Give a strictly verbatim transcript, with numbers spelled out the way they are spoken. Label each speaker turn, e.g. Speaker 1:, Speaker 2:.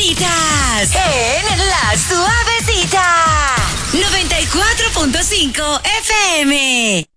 Speaker 1: mañanitas en La Suavecita noventa y cuatro punto cinco F M.